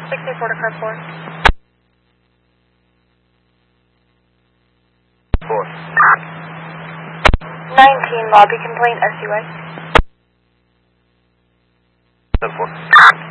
64 to car 4. 4. 19, lobby complaint, SUA. 10-4.